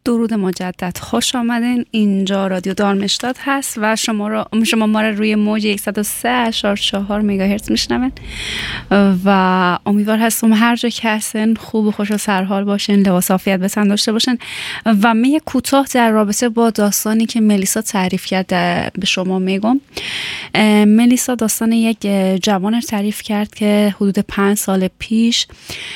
درود مجدد، خوش آمدین. اینجا رادیو دارمشتاد هست و شما ما رو روی موج 103.4 مگاهرتز میشنون و امیدوار هستم هر جا که هستین خوب و خوش و سرحال باشین، لباس عافیت به تن داشته باشین. و من یک کوتاه در رابطه با داستانی که ملیسا تعریف کرد به شما میگم. ملیسا داستان یک جوان رو تعریف کرد که حدود 5 سال پیش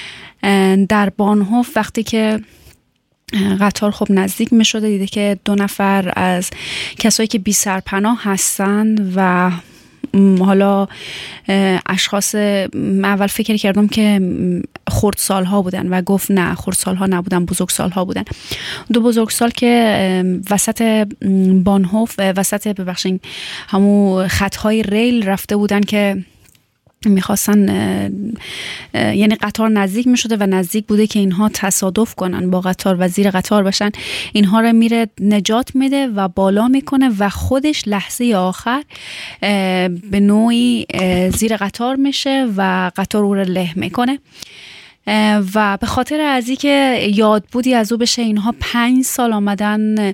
در بانهوف وقتی که قطار خب نزدیک می شده دیده که 2 نفر از کسایی که بی سرپناه هستن و حالا اشخاص، اول فکر کردم که خردسال‌ها بودن و گفت نه، خردسال‌ها نبودن، بزرگسال‌ها بودن. 2 بزرگسال که وسط بانهوف، ببخشین همون خطهای ریل رفته بودن که میخواستن، یعنی قطار نزدیک میشده و نزدیک بوده که اینها تصادف کنن با قطار و زیر قطار بشن. اینها رو میره نجات میده و بالا میکنه و خودش لحظه آخر به نوعی زیر قطار میشه و قطار او رو له میکنه. و به خاطر از این که یاد بودی از او بشه، اینها 5 سال آمدن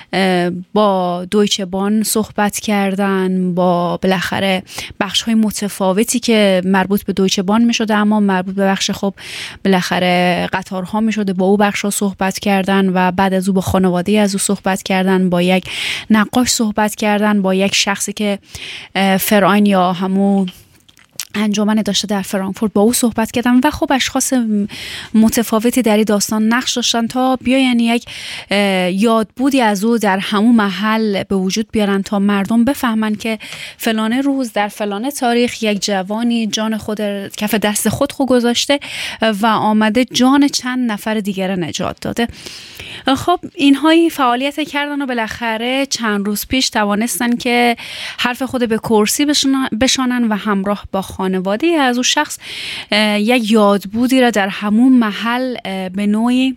با دویچه بان صحبت کردن، با بالاخره بخش های متفاوتی که مربوط به دویچه بان می شده اما مربوط به بخش خب بالاخره قطارها می شده، با او بخش ها صحبت کردن و بعد از او با خانواده از او صحبت کردن، با یک نقاش صحبت کردن، با یک شخصی که فراین یا همون انجمن داشته در فرانکفورت با او صحبت کردم و خب اشخاص متفاوتی در این داستان نقش داشتن تا بیاین یک یادبودی از او در همون محل به وجود بیارن تا مردم بفهمن که فلانه روز در فلانه تاریخ یک جوانی جان خود کف دست خود گذاشته و آمده جان چند نفر دیگر نجات داده. خب اینهایی فعالیت کردن و بالاخره چند روز پیش توانستن که حرف خود به کرسی بشانن و همراه با خانواده از اون شخص یک یادبودی را در همون محل به نوعی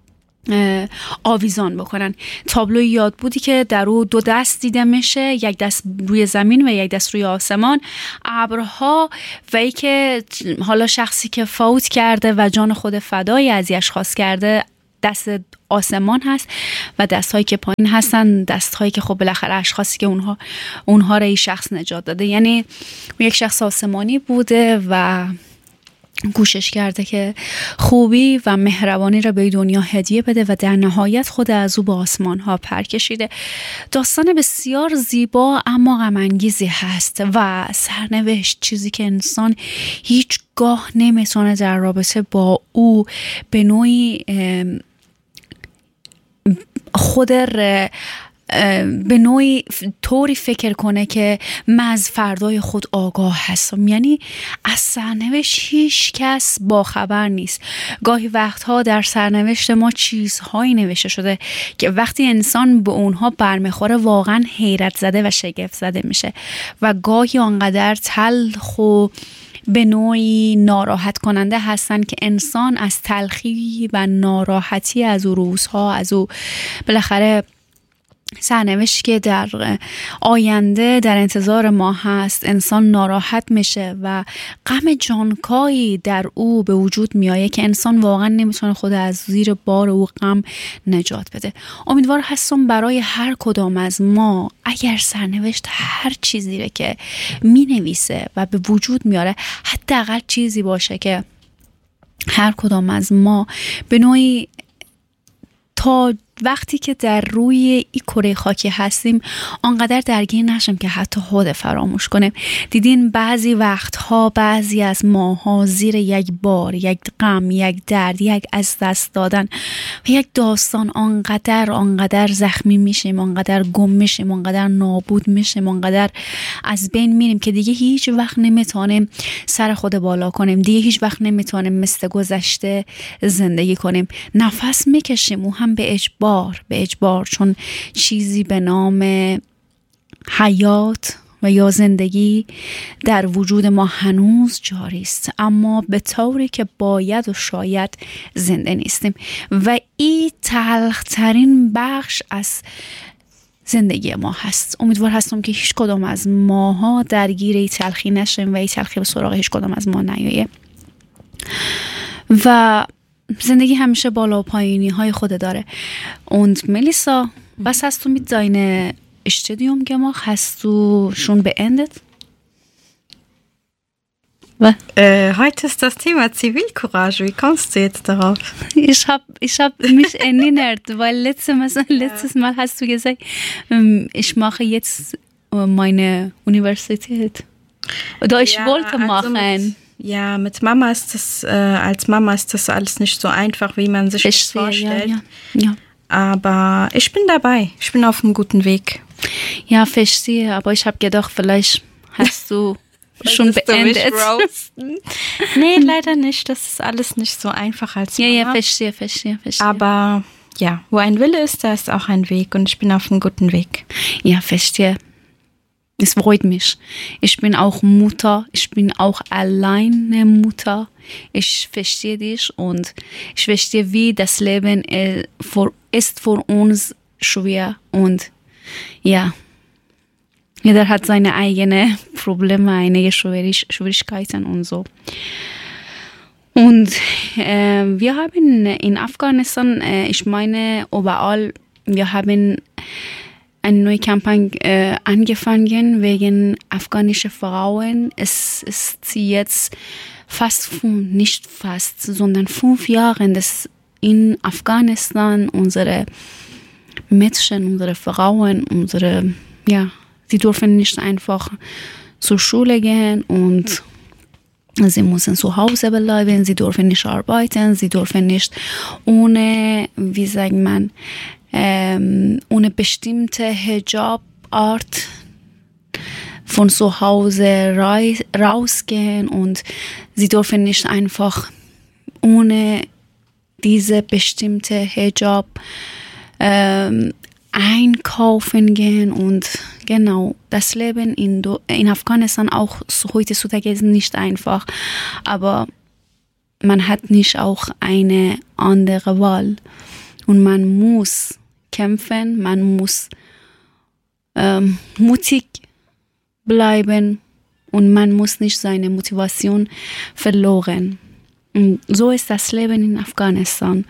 آویزان بکنن. تابلوی یادبودی که در او 2 دست دیده میشه، یک دست روی زمین و یک دست روی آسمان، ابرها و ای که حالا شخصی که فوت کرده و جان خود فدای از اشخاص کرده دست آسمان هست و دست‌هایی که پایین هستن دست‌هایی که خب بالاخره اشخاصی که اونها را این شخص نجات داده. یعنی یک شخص آسمانی بوده و کوشش کرده که خوبی و مهربانی را به دنیا هدیه بده و در نهایت خود از او به آسمان ها پر کشیده. داستان بسیار زیبا اما غم انگیزی هست و سرنوشت، چیزی که انسان هیچگاه نمیتونه در رابطه با او به نوعی به نوعی طوری فکر کنه که من از فردای خود آگاه هستم. یعنی از سرنوشت هیچ کس باخبر نیست. گاهی وقتها در سرنوشت ما چیزهایی نوشته شده که وقتی انسان به اونها برمیخوره واقعا حیرت زده و شگفت زده میشه و گاهی آنقدر تلخ و به نوعی ناراحت کننده هستن که انسان از تلخی و ناراحتی از او روزها، از او بالاخره سرنوشتی که در آینده در انتظار ما هست، انسان ناراحت میشه و غم جانکایی در او به وجود میایه که انسان واقعا نمیتونه خود از زیر بار او غم نجات بده. امیدوار هستم برای هر کدام از ما اگر سرنوشت هر چیزی که مینویسه و به وجود میاره حداقل چیزی باشه که هر کدام از ما به نوعی تا وقتی که در روی این کره خاکی هستیم آنقدر درگیر نشیم که حتی خود فراموش کنیم. دیدین بعضی وقتها بعضی از ماها زیر یک بار، یک غم، یک درد، یک از دست دادن و یک داستان آنقدر زخمی میشیم، آنقدر گم میشیم، آنقدر نابود میشیم، آنقدر از بین میریم که دیگه هیچ وقت نمیتونیم سر خود بالا کنیم، دیگه هیچ وقت نمیتونیم مثل گذشته زندگی کنیم. نفس میکشیم و هم به اجبار، چون چیزی به نام حیات و یا زندگی در وجود ما هنوز جاری است، اما به طوری که باید و شاید زنده نیستیم و این تلخترین بخش از زندگی ما هست. امیدوار هستم که هیچ کدام از ماها درگیر این تلخی نشیم و این تلخی به سراغ هیچ کدام از ما نیایه. و زندگی همیشه بالا و پایینی های خود داره. Und Melissa, was hast du mit deinem Studium gemacht? Hast du schon beendet? Heute ist das Thema Zivilcourage. Wie kommst du jetzt darauf? Ich hab mich erinnert, weil letztes Mal hast du gesagt, ich mache jetzt meine Universität. Oder ich wollte machen. Mit Mama ist das, als Mama ist das alles nicht so einfach, wie man sich das vorstellt. Ja. Aber ich bin dabei. Ich bin auf einem guten Weg. Ja, verstehe. Aber ich habe gedacht, vielleicht hast du schon beendet. Nee, leider nicht. Das ist alles nicht so einfach als Mama. Ja, verstehe. Aber ja, wo ein Wille ist, da ist auch ein Weg. Und ich bin auf einem guten Weg. Ja, verstehe. Es freut mich. Ich bin auch Mutter. Ich bin auch alleine Mutter. Ich verstehe dich und ich verstehe, wie das Leben ist für uns schwer. Und ja, jeder hat seine eigenen Probleme, einige Schwierigkeiten und so. Und wir haben in Afghanistan, ich meine überall, wir haben eine neue Kampagne angefangen wegen afghanischer Frauen. Es ist jetzt nicht fast, sondern 5 Jahre, dass in Afghanistan unsere Mädchen, unsere Frauen, sie dürfen nicht einfach zur Schule gehen und sie müssen zu Hause bleiben, sie dürfen nicht arbeiten, sie dürfen nicht ohne, ohne bestimmte Hijab-Art von zu Hause rausgehen und sie dürfen nicht einfach ohne diese bestimmte Hijab einkaufen gehen. Und genau, das Leben in Afghanistan auch heutzutage ist nicht einfach, aber man hat nicht auch eine andere Wahl und man muss kämpfen, man muss mutig bleiben und man muss nicht seine Motivation verlieren. Und so ist das Leben in Afghanistan.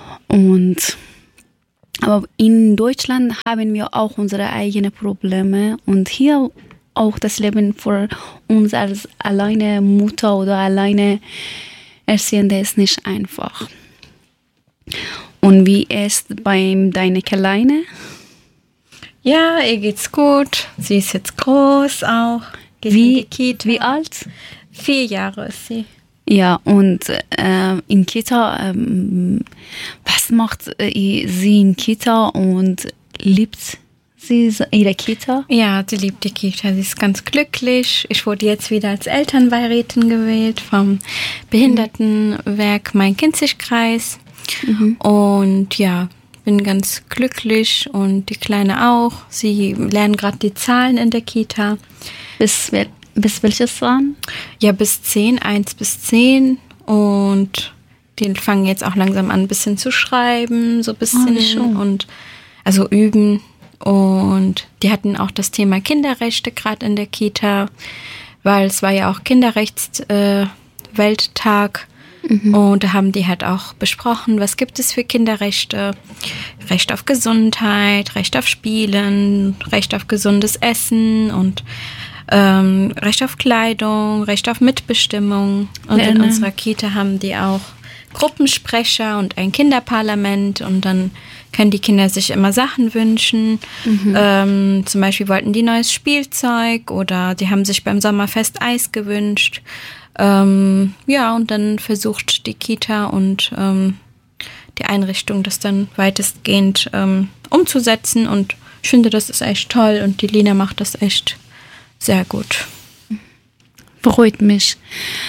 Aber in Deutschland haben wir auch unsere eigenen Probleme und hier auch das Leben für uns als alleine Mutter oder alleine Erziehende ist nicht einfach. Und wie ist bei deiner Kleine? Ja, ihr geht's gut. Sie ist jetzt groß auch. Wie alt? 4 Jahre ist sie. Ja, und in Kita, was macht sie in Kita und liebt sie ihre Kita? Ja, sie liebt die Kita, sie ist ganz glücklich. Ich wurde jetzt wieder als Elternbeirätin gewählt vom Behindertenwerk Main-Kinzig-Kreis. Und ja, bin ganz glücklich und die Kleine auch. Sie lernen gerade die Zahlen in der Kita. Bis welches Jahren? Ja, bis 10, 1 bis 10. Und die fangen jetzt auch langsam an, ein bisschen zu schreiben, so ein bisschen und also üben. Und die hatten auch das Thema Kinderrechte gerade in der Kita, weil es war ja auch Kinderrechtswelttag. Und da haben die halt auch besprochen, was gibt es für Kinderrechte? Recht auf Gesundheit, Recht auf Spielen, Recht auf gesundes Essen und Recht auf Kleidung, Recht auf Mitbestimmung. Und in unserer Kita haben die auch Gruppensprecher und ein Kinderparlament und dann können die Kinder sich immer Sachen wünschen. Zum Beispiel wollten die neues Spielzeug oder die haben sich beim Sommerfest Eis gewünscht. Ja, und dann versucht die Kita und die Einrichtung das dann weitestgehend umzusetzen und ich finde, das ist echt toll und die Lina macht das echt sehr gut. Freut mich.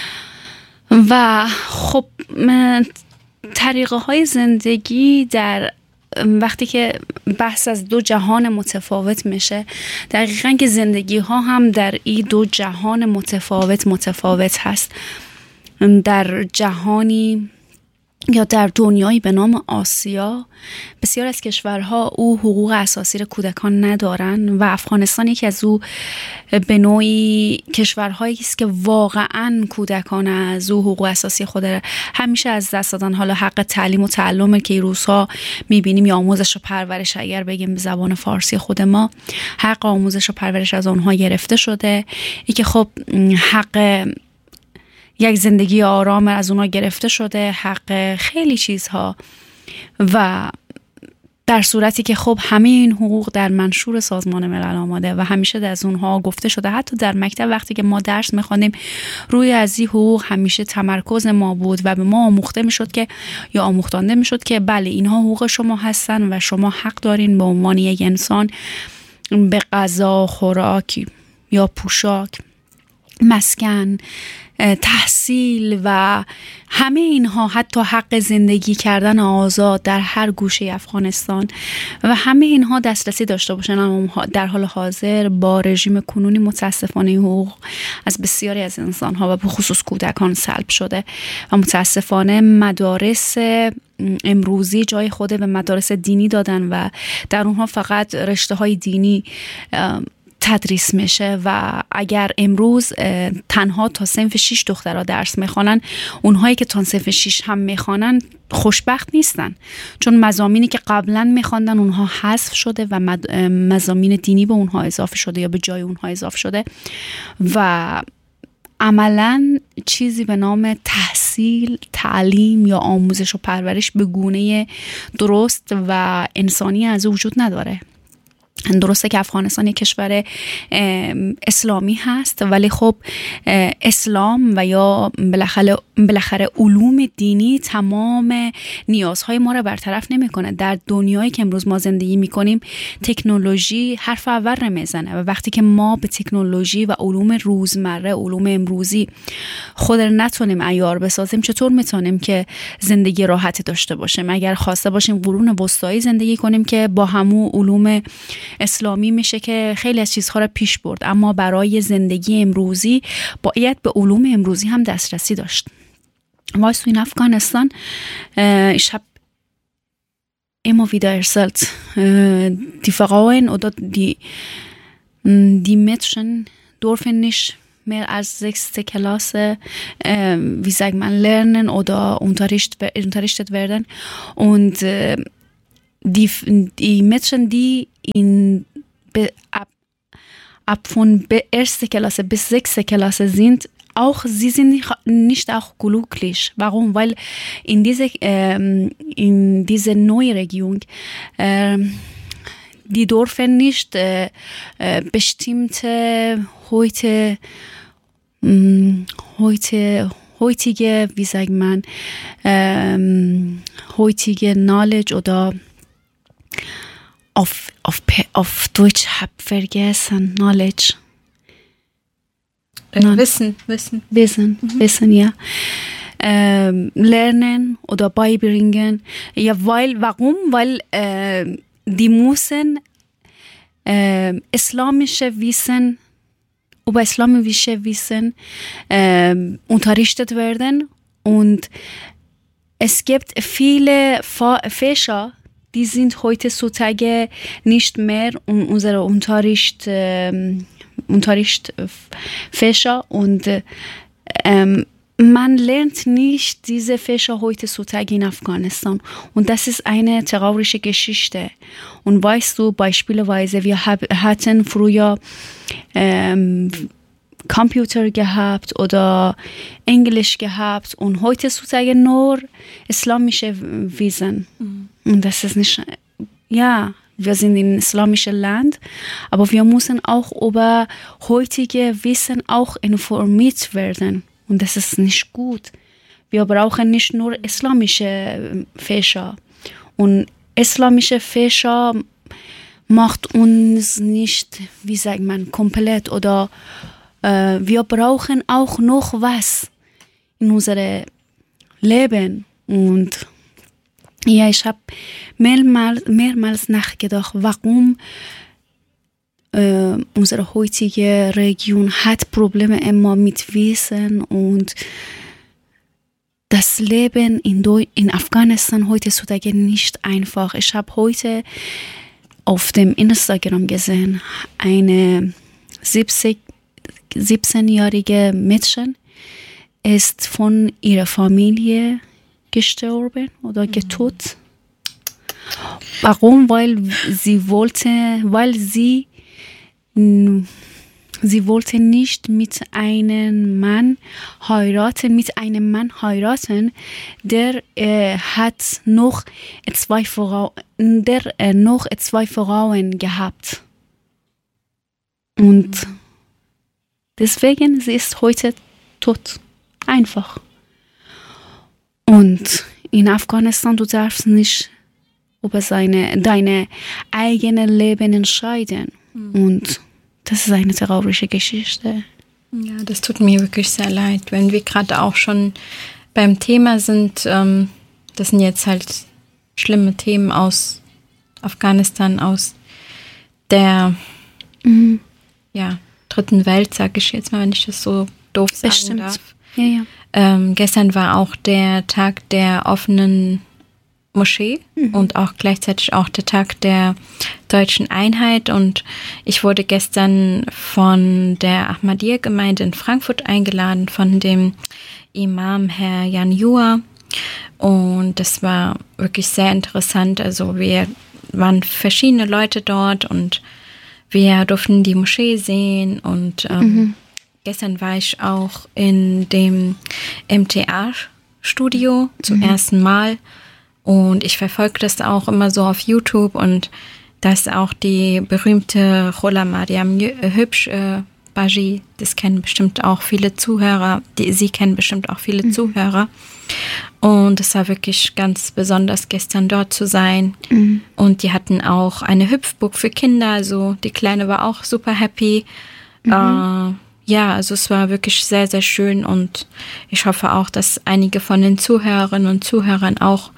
و خب طریقه های زندگی در وقتی که بحث از 2 جهان متفاوت میشه دقیقاً که زندگی ها هم در این 2 جهان متفاوت هست. در جهانی یا در دنیایی به نام آسیا بسیار از کشورها او حقوق اساسی کودکان ندارن و افغانستان یکی از او به نوعی کشورهایی است که واقعا کودکان از او حقوق اساسی خود همیشه از دست دادن. حالا حق تعلیم و تعلم که این روزها میبینیم یا آموزش و پرورش، اگر بگیم به زبان فارسی خود ما، حق آموزش و پرورش از آنها گرفته شده. ای که خب حق یک زندگی آرام از اونها گرفته شده، حق خیلی چیزها، و در صورتی که خب همه این حقوق در منشور سازمان ملل آماده و همیشه از اونها گفته شده. حتی در مکتب وقتی که ما درس می‌خوانیم روی از این حقوق همیشه تمرکز ما بود و به ما آموخته میشد که یا آموختانده میشد که بله اینها حقوق شما هستن و شما حق دارین به عنوان یک انسان به غذا، خوراک یا پوشاک، مسکن، تحصیل و همه اینها، حتی حق زندگی کردن آزاد در هر گوشه افغانستان و همه اینها دسترسی داشته باشن. اما در حال حاضر با رژیم کنونی متاسفانه حقوق از بسیاری از انسانها و به خصوص کودکان سلب شده و متاسفانه مدارس امروزی جای خود به مدارس دینی دادن و در اونها فقط رشته های دینی تدریس میشه و اگر امروز تنها تا صنف 6 دخترها درس میخوانن، اونهایی که تا صنف 6 هم میخوانن خوشبخت نیستن، چون مضامینی که قبلا میخواندن اونها حذف شده و مضامین دینی به اونها اضافه شده یا به جای اونها اضافه شده و عملاً چیزی به نام تحصیل، تعلیم یا آموزش و پرورش به گونه درست و انسانی از وجود نداره. درسته که افغانستان یک کشور اسلامی هست، ولی خب اسلام و یا بالاخره علوم دینی تمام نیازهای ما را برطرف نمیکنه. در دنیایی که امروز ما زندگی میکنیم تکنولوژی حرف اول را میزنه و وقتی که ما به تکنولوژی و علوم روزمره، علوم امروزی خود نتونیم عیار بسازیم، چطور میتونیم که زندگی راحتی داشته باشیم؟ اگر خواسته باشیم قرون وسطایی زندگی کنیم که با همون علوم اسلامی میشه که خیلی از چیزها را پیش برد، اما برای زندگی امروزی باید به علوم امروزی هم دسترسی داشت. Was du in Afghanistan, ich habe immer wieder erzählt, die Frauen oder die Mädchen dürfen nicht mehr als 6. Klasse, wie sagt man, lernen oder unterrichtet werden. Und die Mädchen, die ab von 1. Klasse bis 6. Klasse sind, auch sie sind nicht auch glücklich. Warum? Weil in diese neue Region die dürfen nicht bestimmte heutige, wie sagt man, heutige Knowledge oder auf Deutsch hab vergessen, Knowledge. Wissen, ja. Lernen oder beibringen. Ja, warum? Weil die müssen islamische Wissen unterrichtet werden und es gibt viele Fächer, die sind heutzutage nicht mehr unsere Unterrichtsfächer und man lernt nicht diese Fächer heutzutage in Afghanistan und das ist eine traurige Geschichte. Und weißt du, beispielsweise wir hatten früher Computer gehabt oder Englisch gehabt und heutzutage nur islamische Wissen. Und das ist nicht, ja, wir sind in islamischem Land, aber wir müssen auch über heutige Wissen auch informiert werden. Und das ist nicht gut. Wir brauchen nicht nur islamische Fächer. Und islamische Fächer macht uns nicht, wie sagt man, komplett oder wir brauchen auch noch was in unserem Leben. Und ja, ich habe mehrmals nachgedacht, warum unsere heutige Region hat Probleme immer mit Wissen und das Leben in Afghanistan heutzutage nicht einfach. Ich habe heute auf dem Instagram gesehen, eine 17-jährige Mädchen ist von ihrer Familie gestorben oder getötet. Warum? Weil sie wollte nicht mit einem Mann heiraten, der hat noch zwei Frauen gehabt. Und deswegen, sie ist heute tot. Einfach. Und in Afghanistan, du darfst nicht über deine eigene Leben entscheiden. Und das ist eine traurige Geschichte. Ja, das tut mir wirklich sehr leid. Wenn wir gerade auch schon beim Thema sind, das sind jetzt halt schlimme Themen aus Afghanistan, aus der dritten Welt, sage ich jetzt mal, wenn ich das so doof sagen darf. Ja. Gestern war auch der Tag der offenen Moschee und auch gleichzeitig auch der Tag der deutschen Einheit. Und ich wurde gestern von der Ahmadiyya-Gemeinde in Frankfurt eingeladen, von dem Imam Herr Jan Jua. Und das war wirklich sehr interessant. Also wir waren verschiedene Leute dort und wir durften die Moschee sehen. Und gestern war ich auch in dem MTA-Studio zum ersten Mal. Und ich verfolge das auch immer so auf YouTube. Und da ist auch die berühmte Rola Mariam Hübsch Baji. Das kennen bestimmt auch viele Zuhörer. Sie kennen bestimmt auch viele Zuhörer. Und es war wirklich ganz besonders, gestern dort zu sein. Und die hatten auch eine Hüpfburg für Kinder. Also die Kleine war auch super happy. Ja, also es war wirklich sehr, sehr schön und ich hoffe auch, dass einige von den Zuhörerinnen und Zuhörern auch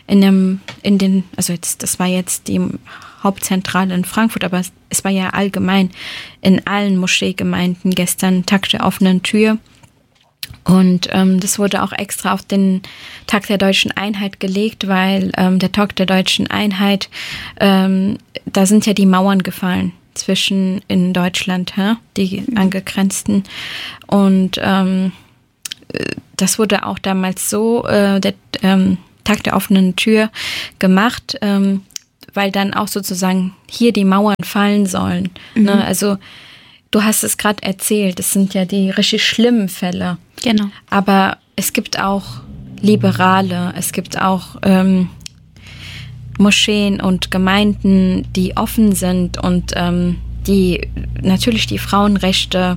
das war jetzt die Hauptzentrale in Frankfurt, aber es war ja allgemein in allen Moscheegemeinden gestern Tag der offenen Tür. Und das wurde auch extra auf den Tag der deutschen Einheit gelegt, weil der Tag der deutschen Einheit, da sind ja die Mauern gefallen zwischen in Deutschland, die angegrenzten. Und das wurde auch damals so, der Tag der offenen Tür gemacht, weil dann auch sozusagen hier die Mauern fallen sollen. Ne? Also du hast es gerade erzählt, das sind ja die richtig schlimmen Fälle. Genau. Aber es gibt auch Liberale, es gibt auch Moscheen und Gemeinden, die offen sind und die natürlich die Frauenrechte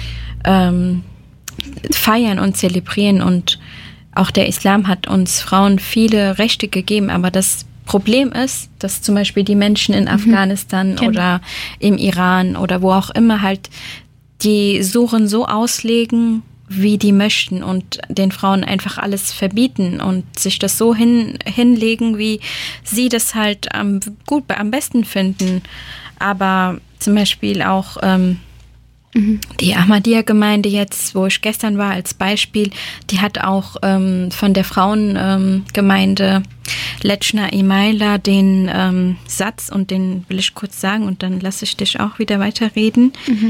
feiern und zelebrieren. Und auch der Islam hat uns Frauen viele Rechte gegeben, aber das Problem ist, dass zum Beispiel die Menschen in Afghanistan oder im Iran oder wo auch immer halt die Suren so auslegen, wie die möchten und den Frauen einfach alles verbieten und sich das so hinlegen, wie sie das halt am besten finden. Aber zum Beispiel auch die Ahmadiyya-Gemeinde jetzt, wo ich gestern war als Beispiel, die hat auch von der Frauengemeinde Lechna Imaila den Satz, und den will ich kurz sagen und dann lasse ich dich auch wieder weiterreden.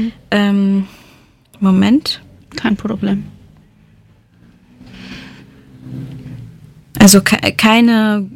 Moment. Kein Problem. Also keine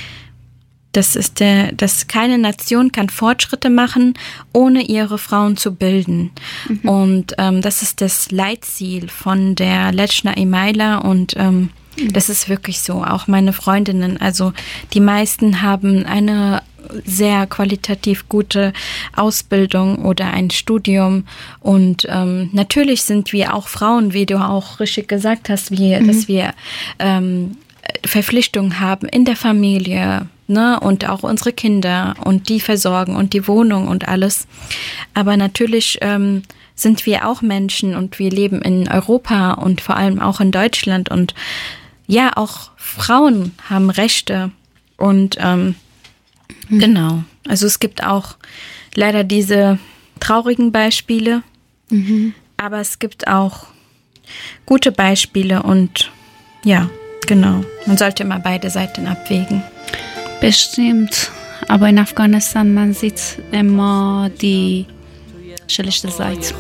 Nation kann Fortschritte machen, ohne ihre Frauen zu bilden. Und das ist das Leitziel von der Lechna Imaila und das ist wirklich so. Auch meine Freundinnen, also die meisten haben eine sehr qualitativ gute Ausbildung oder ein Studium und natürlich sind wir auch Frauen, wie du auch richtig gesagt hast, dass wir Verpflichtungen haben in der Familie, ne, und auch unsere Kinder und die versorgen und die Wohnung und alles. Aber natürlich sind wir auch Menschen und wir leben in Europa und vor allem auch in Deutschland und ja, auch Frauen haben Rechte und genau. Also es gibt auch leider diese traurigen Beispiele, aber es gibt auch gute Beispiele und ja, Genau, man sollte immer beide Seiten abwägen. Bestimmt, aber in Afghanistan man sieht immer die schlechte Seite.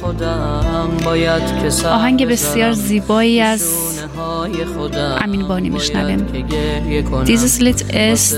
آهنگ بسیار زیبایی از امین بانی میشنویم. Dieses Lied ist